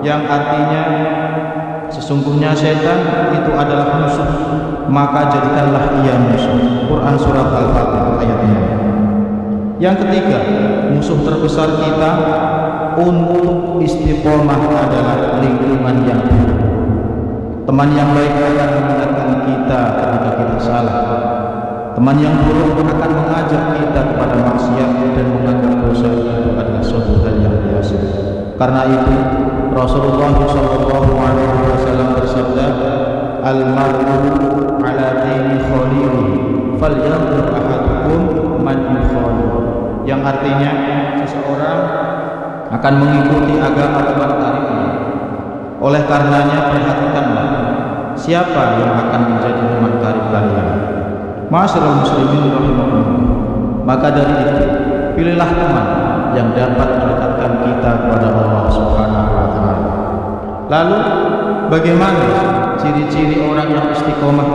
yang artinya sesungguhnya setan itu adalah musuh, maka jadikanlah ia musuh. Quran Surat Al-Fatihah ayat 5. Yang ketiga, musuh terbesar kita untuk istiqomah adalah lingkungan yang buruk. Teman yang baik akan mengingatkan kita ketika kita salah. Teman yang buruk akan mengajak kita kepada maksiat dan menganggap dosa itu adalah suatu hal yang biasa. Karena itu Rasulullah SAW bersabda, "Al-mar'u ala dini khalili, falyanzur ahadukum man yukhalil." Yang artinya seseorang akan mengikuti agama teman karibnya. Oleh karenanya perhatikanlah siapa yang akan menjadi teman karib kalian. Ma'asyiral muslimin rahimakumullah. Maka dari itu, pilihlah teman yang dapat mendekatkan kita kepada Allah Subhanahu wa taala. Lalu, bagaimana ciri-ciri orang yang istiqomah